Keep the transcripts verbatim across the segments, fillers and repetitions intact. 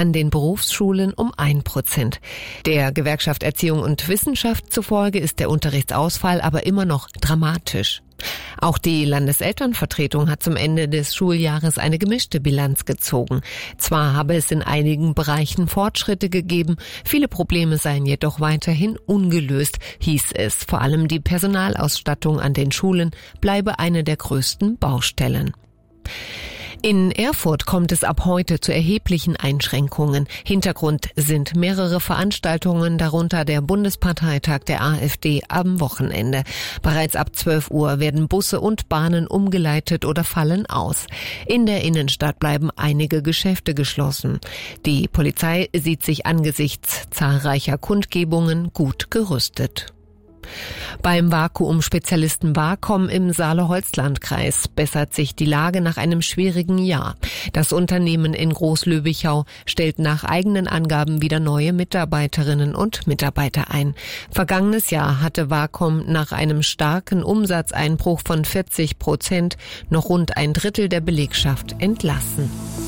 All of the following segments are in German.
an den Berufsschulen um ein Prozent. Der Gewerkschaft Erziehung und Wissenschaft zufolge ist der Unterrichtsausfall aber immer noch dramatisch. Auch die Landeselternvertretung hat zum Ende des Schuljahres eine gemischte Bilanz gezogen. Zwar habe es in einigen Bereichen Fortschritte gegeben, viele Probleme seien jedoch weiterhin ungelöst, hieß es. Vor allem die Personalausstattung an den Schulen bleibe eine der größten Baustellen. In Erfurt kommt es ab heute zu erheblichen Einschränkungen. Hintergrund sind mehrere Veranstaltungen, darunter der Bundesparteitag der AfD am Wochenende. Bereits ab zwölf Uhr werden Busse und Bahnen umgeleitet oder fallen aus. In der Innenstadt bleiben einige Geschäfte geschlossen. Die Polizei sieht sich angesichts zahlreicher Kundgebungen gut gerüstet. Beim Vakuum-Spezialisten Vacom im Saale-Holzland-Kreis bessert sich die Lage nach einem schwierigen Jahr. Das Unternehmen in Großlöbichau stellt nach eigenen Angaben wieder neue Mitarbeiterinnen und Mitarbeiter ein. Vergangenes Jahr hatte Vacom nach einem starken Umsatzeinbruch von vierzig Prozent noch rund ein Drittel der Belegschaft entlassen.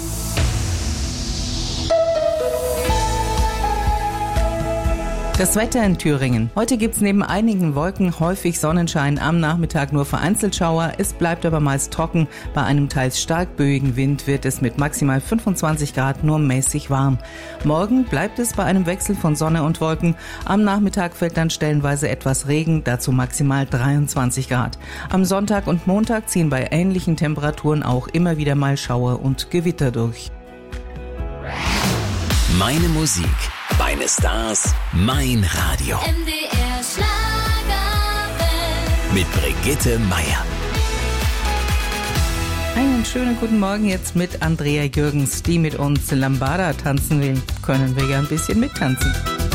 Das Wetter in Thüringen. Heute gibt's neben einigen Wolken häufig Sonnenschein, am Nachmittag nur vereinzelt Schauer. Es bleibt aber meist trocken. Bei einem teils stark böigen Wind wird es mit maximal fünfundzwanzig Grad nur mäßig warm. Morgen bleibt es bei einem Wechsel von Sonne und Wolken. Am Nachmittag fällt dann stellenweise etwas Regen, dazu maximal dreiundzwanzig Grad. Am Sonntag und Montag ziehen bei ähnlichen Temperaturen auch immer wieder mal Schauer und Gewitter durch. Meine Musik, meine Stars, mein Radio. M D R Schlagerwelt. Mit Brigitte Meier. Einen schönen guten Morgen jetzt mit Andrea Jürgens, die mit uns Lambada tanzen will. Können wir ja ein bisschen mittanzen.